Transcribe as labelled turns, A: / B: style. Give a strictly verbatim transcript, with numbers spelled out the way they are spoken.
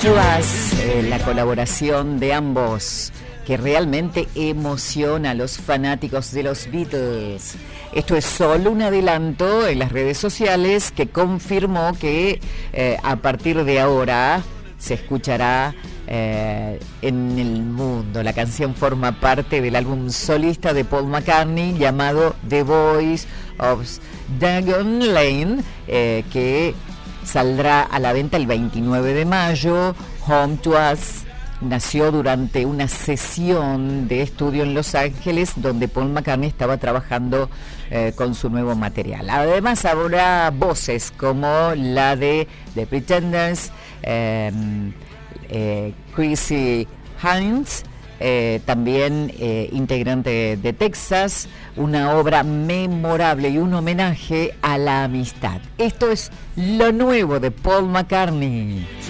A: to Us, eh, la colaboración de ambos, que realmente emociona a los fanáticos de los Beatles. Esto es solo un adelanto en las redes sociales que confirmó que eh, a partir de ahora se escuchará eh, en el mundo. La canción forma parte del álbum solista de Paul McCartney llamado The Voice of Diagon Lane, eh, que saldrá a la venta el veintinueve de mayo. Home to Us nació durante una sesión de estudio en Los Ángeles donde Paul McCartney estaba trabajando eh, con su nuevo material. Además habrá voces como la de The Pretenders, eh, eh, Chrissy Hines, eh, también eh, integrante de Texas, una obra memorable y un homenaje a la amistad. Esto es lo nuevo de Paul McCartney.